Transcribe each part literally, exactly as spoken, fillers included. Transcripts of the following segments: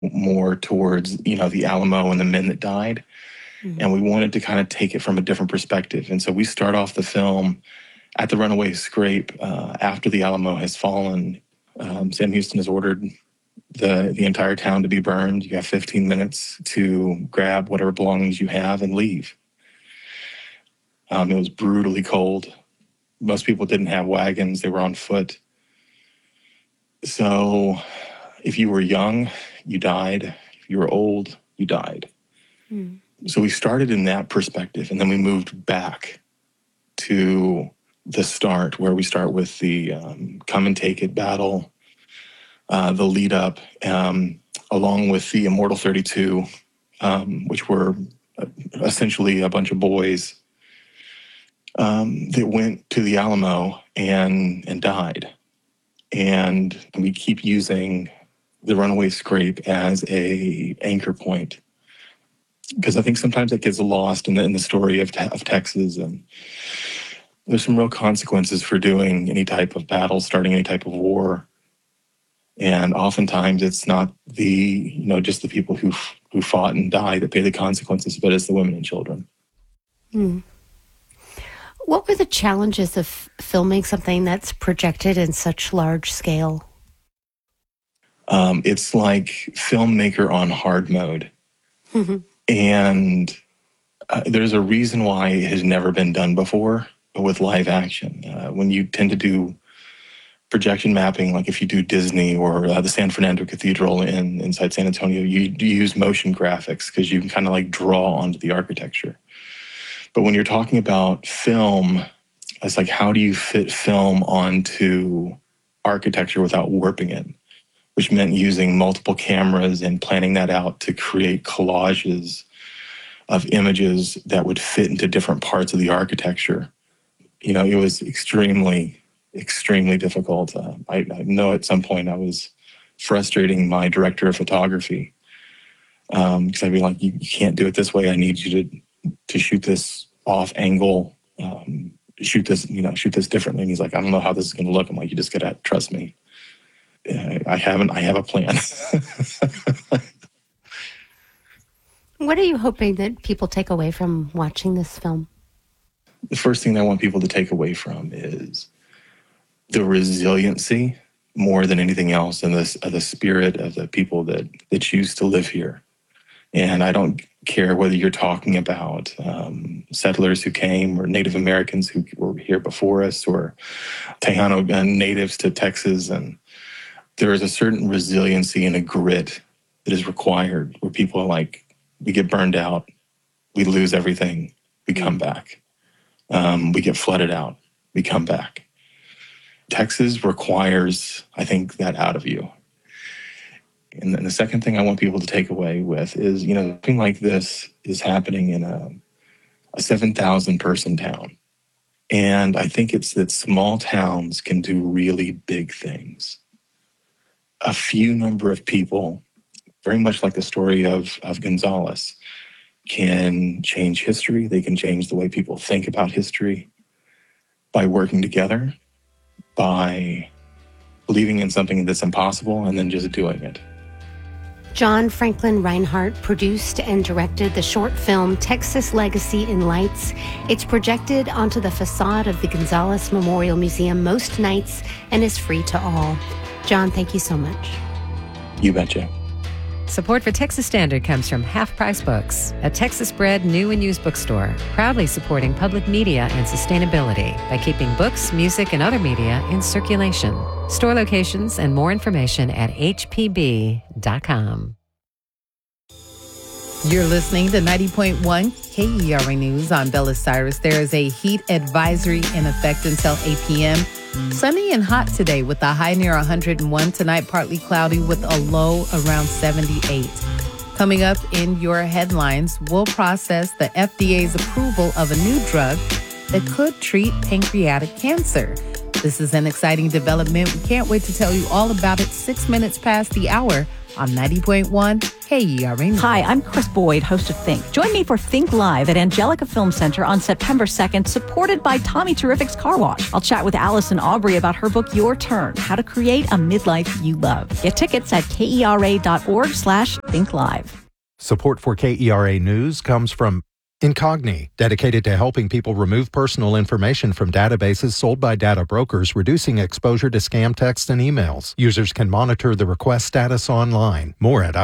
more towards, you know, the Alamo and the men that died. Mm-hmm. And we wanted to kind of take it from a different perspective. And so we start off the film at the runaway scrape uh, after the Alamo has fallen. Um, Sam Houston has ordered the, the entire town to be burned. You have fifteen minutes to grab whatever belongings you have and leave. Um, it was brutally cold. Most people didn't have wagons. They were on foot. So if you were young, you died. If you were old, you died. Mm. So we started in that perspective, and then we moved back to the start, where we start with the um, come and take it battle, uh, the lead up, um, along with the Immortal thirty-two, um, which were essentially a bunch of boys um, that went to the Alamo and and died. And we keep using the runaway scrape as a anchor point, because I think sometimes that gets lost in the, in the story of, of Texas. And there's some real consequences for doing any type of battle, starting any type of war. And oftentimes it's not the, you know, just the people who who fought and died that pay the consequences, but it's the women and children. Mm. What were the challenges of filming something that's projected in such large scale? Um, it's like filmmaker on hard mode. Mm-hmm. And uh, there's a reason why it has never been done before with live action. Uh, when you tend to do projection mapping, like if you do Disney or uh, the San Fernando Cathedral in inside San Antonio, you, you use motion graphics because you can kind of like draw onto the architecture. But when you're talking about film, it's like, how do you fit film onto architecture without warping it? Which meant using multiple cameras and planning that out to create collages of images that would fit into different parts of the architecture. You know, it was extremely, extremely difficult. Uh, I, I know at some point I was frustrating my director of photography because um, I'd be like, you, you can't do it this way. I need you to to shoot this off angle, um, shoot this, you know, shoot this differently. And he's like, I don't know how this is going to look. I'm like, you just got to trust me. I haven't, I have a plan. What are you hoping that people take away from watching this film? The first thing I want people to take away from is the resiliency more than anything else, and this, uh, the spirit of the people that, that choose to live here. And I don't care whether you're talking about um, settlers who came or Native Americans who were here before us or Tejano natives to Texas. And there is a certain resiliency and a grit that is required where people are like, we get burned out, we lose everything, we come back. Um, we get flooded out, we come back. Texas requires, I think, that out of you. And then the second thing I want people to take away with is, you know, something like this is happening in a, a seven thousand person town. And I think it's that small towns can do really big things. A few number of people, very much like the story of, of Gonzalez, can change history. They can change the way people think about history by working together, by believing in something that's impossible and then just doing it. John Franklin Reinhardt produced and directed the short film Texas Legacy in Lights. It's projected onto the facade of the Gonzalez Memorial Museum most nights and is free to all. John, thank you so much. You betcha. Support for Texas Standard comes from Half Price Books, a Texas-bred new and used bookstore, proudly supporting public media and sustainability by keeping books, music, and other media in circulation. Store locations and more information at h p b dot com. You're listening to ninety point one K E R A News. I'm Bella Cyrus. There is a heat advisory in effect until eight p.m. Sunny and hot today with a high near one hundred one. Tonight, partly cloudy with a low around seventy-eight. Coming up in your headlines, we'll process the F D A's approval of a new drug that could treat pancreatic cancer. This is an exciting development. We can't wait to tell you all about it six minutes past the hour on ninety point one K E R A News. Hi, I'm Chris Boyd, host of Think. Join me for Think Live at Angelica Film Center on September second, supported by Tommy Terrific's Car Wash. I'll chat with Allison Aubrey about her book, Your Turn, How to Create a Midlife You Love. Get tickets at kera.org slash Think Live. Support for K E R A News comes from Incogni, dedicated to helping people remove personal information from databases sold by data brokers, reducing exposure to scam texts and emails. Users can monitor the request status online. More at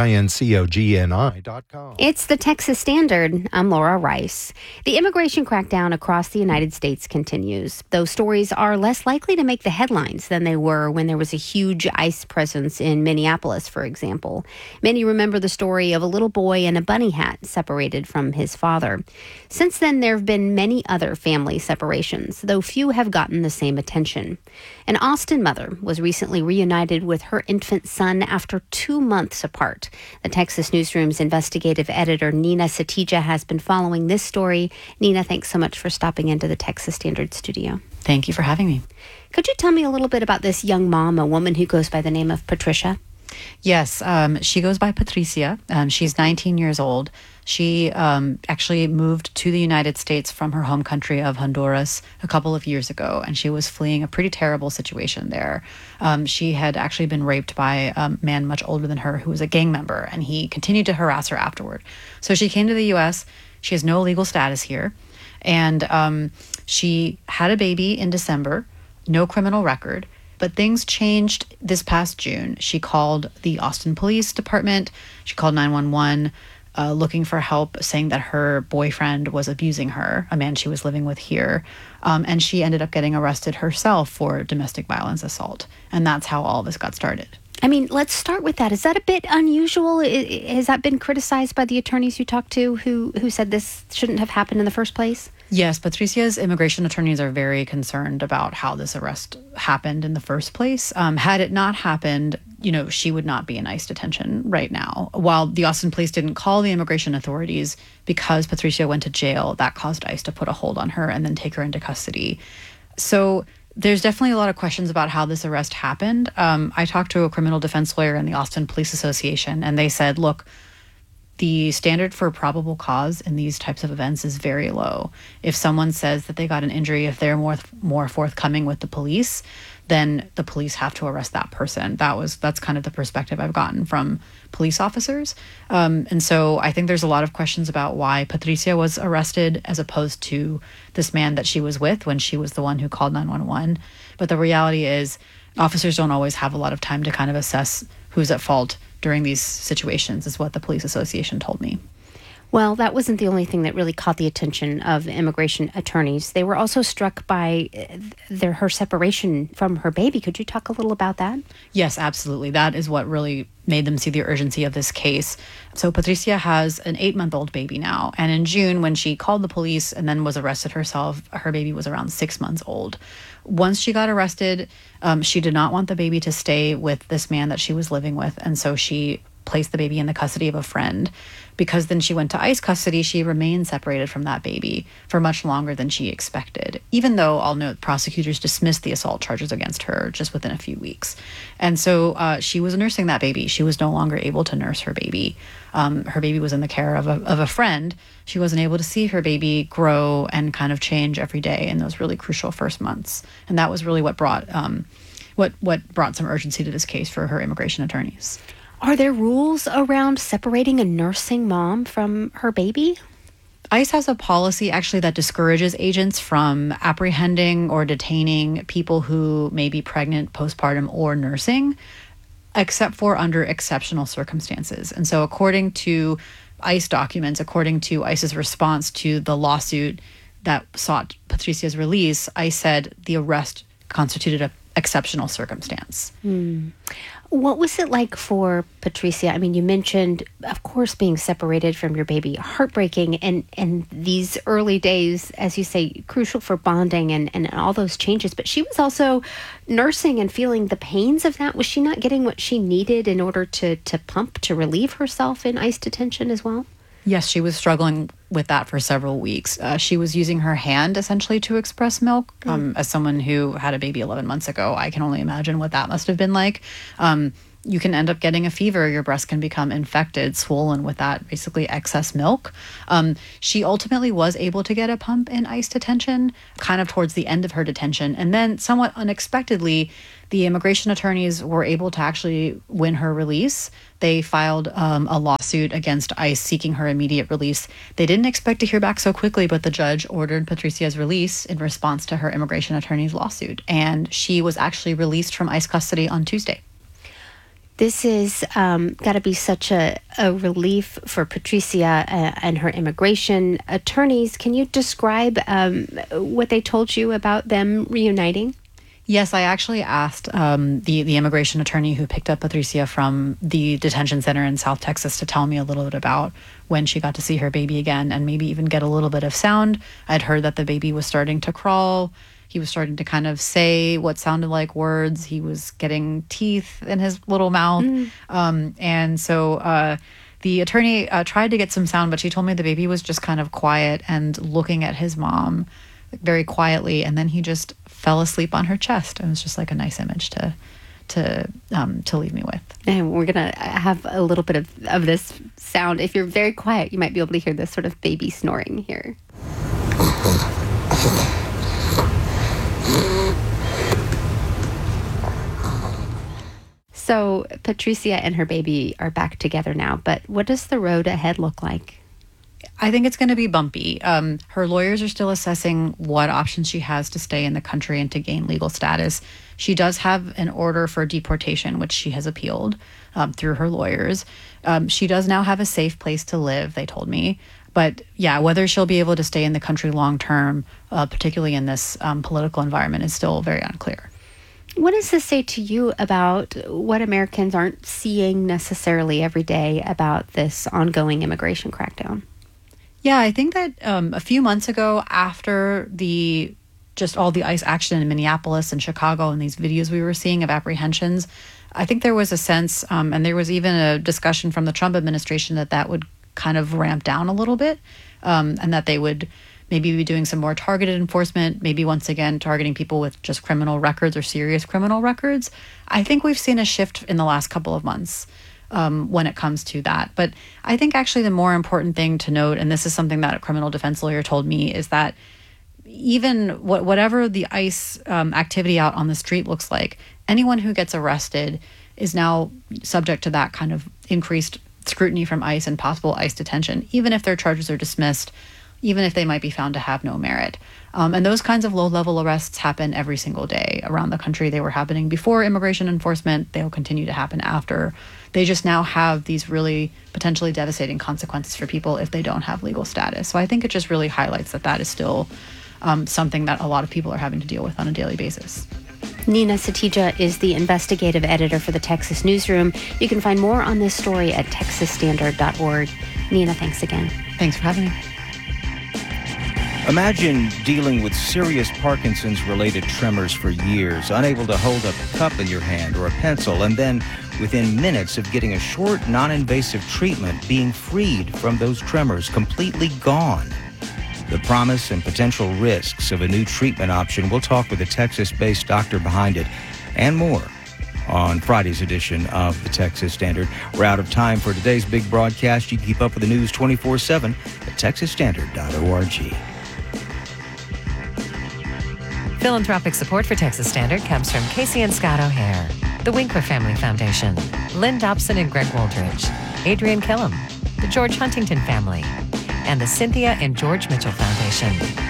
incogni dot com. It's the Texas Standard. I'm Laura Rice. The immigration crackdown across the United States continues. Those stories are less likely to make the headlines than they were when there was a huge ICE presence in Minneapolis, for example. Many remember the story of a little boy in a bunny hat separated from his father. Since then, there have been many other family separations, though few have gotten the same attention. An Austin mother was recently reunited with her infant son after two months apart. The Texas Newsroom's investigative editor, Nina Satija, has been following this story. Nina, thanks so much for stopping into the Texas Standard studio. Thank you for having me. Could you tell me a little bit about this young mom, a woman who goes by the name of Patricia? Yes, um, she goes by Patricia. Um, she's nineteen years old. She um, actually moved to the United States from her home country of Honduras a couple of years ago, and she was fleeing a pretty terrible situation there. Um, she had actually been raped by a man much older than her who was a gang member, and he continued to harass her afterward. So she came to the U S. She has no legal status here, and um, she had a baby in December, no criminal record. But things changed this past June. She called the Austin Police Department. She called nine one one uh, looking for help, saying that her boyfriend was abusing her, a man she was living with here. Um, and she ended up getting arrested herself for domestic violence assault. And that's how all this got started. I mean, let's start with that. Is that a bit unusual? I- Has that been criticized by the attorneys you talked to who, who said this shouldn't have happened in the first place? Yes, Patricia's immigration attorneys are very concerned about how this arrest happened in the first place. Um, had it not happened, you know, she would not be in ICE detention right now. While the Austin police didn't call the immigration authorities because Patricia went to jail, that caused ICE to put a hold on her and then take her into custody. So there's definitely a lot of questions about how this arrest happened. Um, I talked to a criminal defense lawyer in the Austin Police Association, and they said, look, the standard for probable cause in these types of events is very low. If someone says that they got an injury, if they're more more forthcoming with the police, then the police have to arrest that person. That was that's kind of the perspective I've gotten from police officers. Um, and so I think there's a lot of questions about why Patricia was arrested as opposed to this man that she was with when she was the one who called nine one one. But the reality is officers don't always have a lot of time to kind of assess who's at fault during these situations, is what the police association told me. Well, that wasn't the only thing that really caught the attention of immigration attorneys. They were also struck by their her separation from her baby. Could you talk a little about that? Yes, absolutely. That is what really made them see the urgency of this case. So Patricia has an eight-month-old baby now. And in June, when she called the police and then was arrested herself, her baby was around six months old. Once she got arrested, um, she did not want the baby to stay with this man that she was living with. And so she placed the baby in the custody of a friend. Because then she went to ICE custody, she remained separated from that baby for much longer than she expected, even though I'll note prosecutors dismissed the assault charges against her just within a few weeks. And so uh, she was nursing that baby. She was no longer able to nurse her baby. Um, her baby was in the care of a, of a friend. She wasn't able to see her baby grow and kind of change every day in those really crucial first months. And that was really what brought um, what what brought some urgency to this case for her immigration attorneys. Are there rules around separating a nursing mom from her baby? ICE has a policy actually that discourages agents from apprehending or detaining people who may be pregnant, postpartum, or nursing, except for under exceptional circumstances. And so according to ICE documents, according to ICE's response to the lawsuit that sought Patricia's release, ICE said the arrest constituted an exceptional circumstance. Hmm. What was it like for Patricia? I mean, you mentioned, of course, being separated from your baby, heartbreaking, and, and these early days, as you say, crucial for bonding and, and all those changes. But she was also nursing and feeling the pains of that. Was she not getting what she needed in order to, to pump, to relieve herself in ICE detention as well? Yes, she was struggling with that for several weeks. Uh, she was using her hand essentially to express milk. Um, mm. As someone who had a baby eleven months ago, I can only imagine what that must have been like. Um, you can end up getting a fever. Your breast can become infected, swollen with that basically excess milk. Um, she ultimately was able to get a pump in ICE detention, kind of towards the end of her detention. And then somewhat unexpectedly, the immigration attorneys were able to actually win her release. They filed um, a lawsuit against ICE seeking her immediate release. They didn't expect to hear back so quickly, but the judge ordered Patricia's release in response to her immigration attorney's lawsuit. And she was actually released from ICE custody on Tuesday. This is um, got to be such a, a relief for Patricia uh, and her immigration attorneys. Can you describe um, what they told you about them reuniting? Yes, I actually asked um, the, the immigration attorney who picked up Patricia from the detention center in South Texas to tell me a little bit about when she got to see her baby again and maybe even get a little bit of sound. I'd heard that the baby was starting to crawl. He was starting to kind of say what sounded like words. He was getting teeth in his little mouth. Mm. Um, and so uh, the attorney uh, tried to get some sound, but she told me the baby was just kind of quiet and looking at his mom very quietly, and then he just fell asleep on her chest. It was just like a nice image to to um, to leave me with. And we're gonna have a little bit of, of this sound. If you're very quiet, you might be able to hear this sort of baby snoring here. So Patricia and her baby are back together now, but what does the road ahead look like? I think it's going to be bumpy. Um, her lawyers are still assessing what options she has to stay in the country and to gain legal status. She does have an order for deportation, which she has appealed um, through her lawyers. Um, she does now have a safe place to live, they told me. But yeah, whether she'll be able to stay in the country long term, uh, particularly in this um, political environment, is still very unclear. What does this say to you about what Americans aren't seeing necessarily every day about this ongoing immigration crackdown? Yeah, I think that um, a few months ago, after the just all the ICE action in Minneapolis and Chicago and these videos we were seeing of apprehensions, I think there was a sense, um, and there was even a discussion from the Trump administration that that would kind of ramp down a little bit, um, and that they would maybe be doing some more targeted enforcement, maybe once again targeting people with just criminal records or serious criminal records. I think we've seen a shift in the last couple of months um, when it comes to that. But I think actually the more important thing to note, and this is something that a criminal defense lawyer told me, is that even what, whatever the ICE um, activity out on the street looks like, anyone who gets arrested is now subject to that kind of increased scrutiny from ICE and possible ICE detention, even if their charges are dismissed, even if they might be found to have no merit. Um, and those kinds of low-level arrests happen every single day around the country. They were happening before immigration enforcement. They will continue to happen after. They just now have these really potentially devastating consequences for people if they don't have legal status. So I think it just really highlights that that is still um, something that a lot of people are having to deal with on a daily basis. Nina Satija is the investigative editor for the Texas Newsroom. You can find more on this story at texas standard dot org. Nina, thanks again. Thanks for having me. Imagine dealing with serious Parkinson's-related tremors for years, unable to hold a cup in your hand or a pencil, and then within minutes of getting a short, non-invasive treatment, being freed from those tremors, completely gone. The promise and potential risks of a new treatment option. We'll talk with a Texas-based doctor behind it and more on Friday's edition of the Texas Standard. We're out of time for today's big broadcast. You can keep up with the news twenty-four seven at texas standard dot org. Philanthropic support for Texas Standard comes from Casey and Scott O'Hare, the Winkler Family Foundation, Lynn Dobson and Greg Wooldridge, Adrian Killam, the George Huntington Family, and the Cynthia and George Mitchell Foundation.